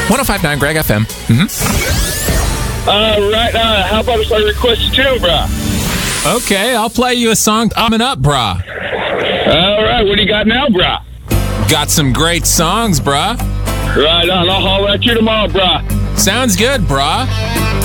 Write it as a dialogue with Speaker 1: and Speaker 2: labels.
Speaker 1: 105.9 Greg FM.
Speaker 2: Right, how about if I request a tune, brah?
Speaker 1: Okay, I'll play you a song coming up, brah.
Speaker 2: All right, what do you got now, brah?
Speaker 1: Got some great songs, brah.
Speaker 2: Right on, I'll holler at you tomorrow, brah.
Speaker 1: Sounds good, brah.